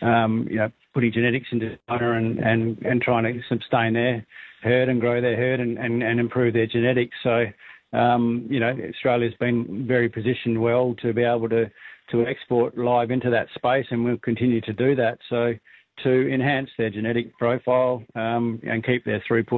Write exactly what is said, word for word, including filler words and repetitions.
um, you know, putting genetics into China and, and, and trying to sustain their herd and grow their herd and, and, and improve their genetics. So, um, you know, Australia's been very positioned well to be able to, to export live into that space, and we'll continue to do that. So to enhance their genetic profile um, and keep their throughput